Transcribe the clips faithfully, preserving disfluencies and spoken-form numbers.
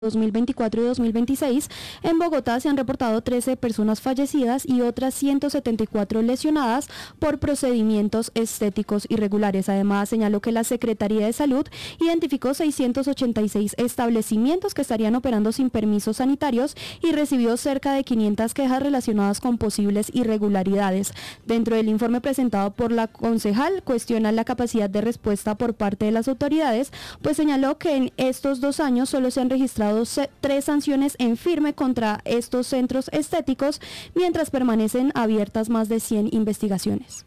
dos mil veinticuatro y dos mil veintiséis, en Bogotá se han reportado trece personas fallecidas y otras ciento setenta y cuatro lesionadas por procedimientos estéticos irregulares. Además, señaló que la Secretaría de Salud identificó seiscientos ochenta y seis establecimientos que estarían operando sin permisos sanitarios y recibió cerca de quinientas quejas relacionadas con posibles irregularidades. Dentro del informe presentado por la concejal, cuestiona la capacidad de respuesta por parte de las autoridades, pues señaló que en estos dos años solo se han registrado tres sanciones en firme contra estos centros estéticos, mientras permanecen abiertas más de cien investigaciones.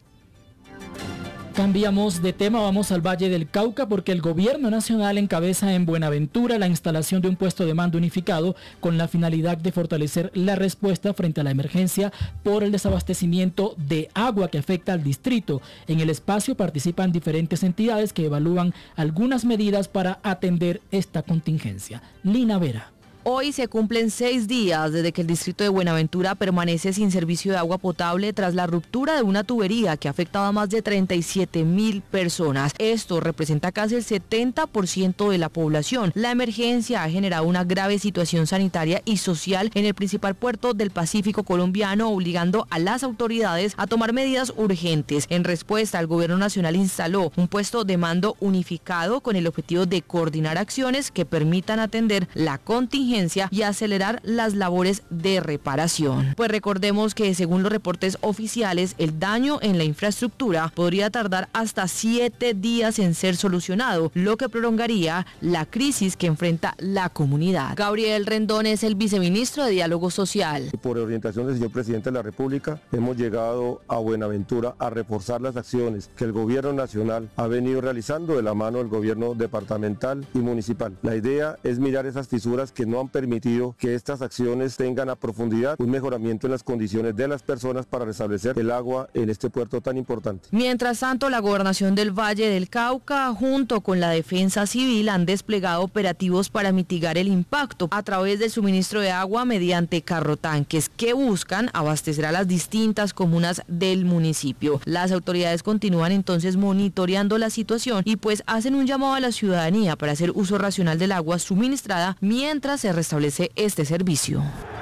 Cambiamos de tema, vamos al Valle del Cauca porque el gobierno nacional encabeza en Buenaventura la instalación de un puesto de mando unificado con la finalidad de fortalecer la respuesta frente a la emergencia por el desabastecimiento de agua que afecta al distrito. En el espacio participan diferentes entidades que evalúan algunas medidas para atender esta contingencia. Lina Vera. Hoy se cumplen seis días desde que el distrito de Buenaventura permanece sin servicio de agua potable tras la ruptura de una tubería que ha afectado a más de treinta y siete mil personas. Esto representa casi el setenta por ciento de la población. La emergencia ha generado una grave situación sanitaria y social en el principal puerto del Pacífico colombiano, obligando a las autoridades a tomar medidas urgentes. En respuesta, el gobierno nacional instaló un puesto de mando unificado con el objetivo de coordinar acciones que permitan atender la contingencia y acelerar las labores de reparación. Pues recordemos que según los reportes oficiales, el daño en la infraestructura podría tardar hasta siete días en ser solucionado, lo que prolongaría la crisis que enfrenta la comunidad. Gabriel Rendón es el viceministro de Diálogo Social. Por orientación del señor presidente de la República, hemos llegado a Buenaventura a reforzar las acciones que el gobierno nacional ha venido realizando de la mano del gobierno departamental y municipal. La idea es mirar esas fisuras que no han permitido que estas acciones tengan a profundidad un mejoramiento en las condiciones de las personas para restablecer el agua en este puerto tan importante. Mientras tanto, la Gobernación del Valle del Cauca, junto con la Defensa Civil, han desplegado operativos para mitigar el impacto a través del suministro de agua mediante carrotanques que buscan abastecer a las distintas comunas del municipio. Las autoridades continúan entonces monitoreando la situación y pues hacen un llamado a la ciudadanía para hacer uso racional del agua suministrada mientras se restablece este servicio.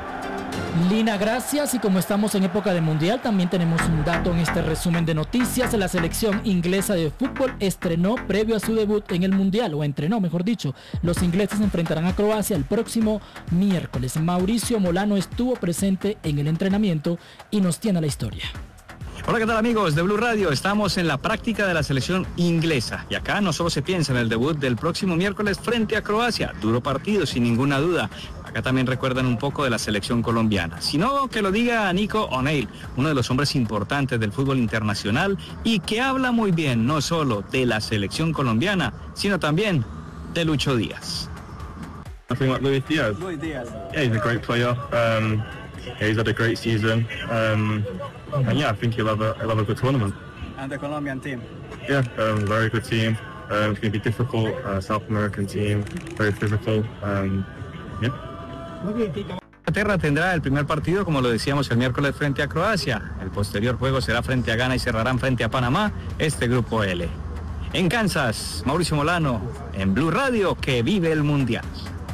Lina, gracias. Y como estamos en época de mundial, también tenemos un dato en este resumen de noticias. La selección inglesa de fútbol estrenó previo a su debut en el mundial, o entrenó, mejor dicho. Los ingleses se enfrentarán a Croacia el próximo miércoles. Mauricio Molano estuvo presente en el entrenamiento y nos tiene la historia. Hola, ¿qué tal amigos de Blue Radio? Estamos en la práctica de la selección inglesa y acá no solo se piensa en el debut del próximo miércoles frente a Croacia, duro partido sin ninguna duda. Acá también recuerdan un poco de la selección colombiana, sino que lo diga Nico O'Neill, uno de los hombres importantes del fútbol internacional y que habla muy bien no solo de la selección colombiana, sino también de Lucho Díaz. Nothing like Luis Diaz. Luis Diaz. Yeah, he's a great player. Um, yeah, he's had a great season. Um, and yeah, I think he'll have a, he'll have a good tournament. And the Colombian team. Yeah, um, very good team. Um, it's going to be difficult. Uh, South American team, very physical. Um, yeah. Inglaterra tendrá el primer partido, como lo decíamos, el miércoles frente a Croacia. El posterior juego será frente a Ghana y cerrarán frente a Panamá, este grupo L. En Kansas, Mauricio Molano, en Blue Radio, que vive el Mundial.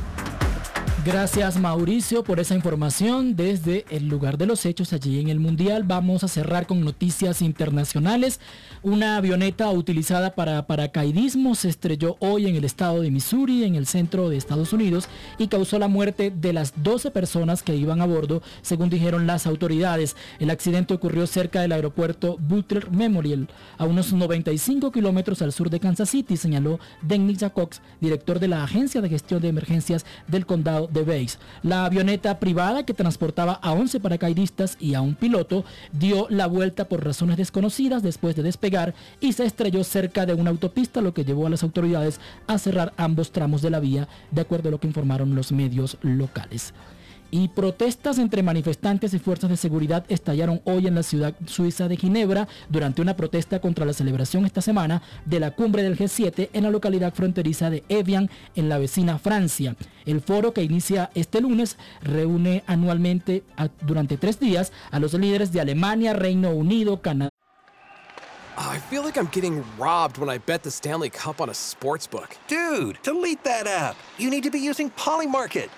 Gracias, Mauricio, por esa información desde el lugar de los hechos allí en el Mundial. Vamos a cerrar con noticias internacionales. Una avioneta utilizada para paracaidismo se estrelló hoy en el estado de Missouri, en el centro de Estados Unidos, y causó la muerte de las doce personas que iban a bordo, según dijeron las autoridades. El accidente ocurrió cerca del aeropuerto Butler Memorial, a unos noventa y cinco kilómetros al sur de Kansas City, señaló Dennis Jacobs, director de la Agencia de Gestión de Emergencias del Condado de Bays. La avioneta privada, que transportaba a once paracaidistas y a un piloto, dio la vuelta por razones desconocidas después de despegar y se estrelló cerca de una autopista, lo que llevó a las autoridades a cerrar ambos tramos de la vía, de acuerdo a lo que informaron los medios locales. Y protestas entre manifestantes y fuerzas de seguridad estallaron hoy en la ciudad suiza de Ginebra durante una protesta contra la celebración esta semana de la cumbre del G siete en la localidad fronteriza de Evian, en la vecina Francia. El foro, que inicia este lunes, reúne anualmente a, durante tres días a los líderes de Alemania, Reino Unido, Canadá. I feel like I'm getting robbed when I bet the Stanley Cup on a sportsbook. Dude, delete that app. You need to be using Polymarket.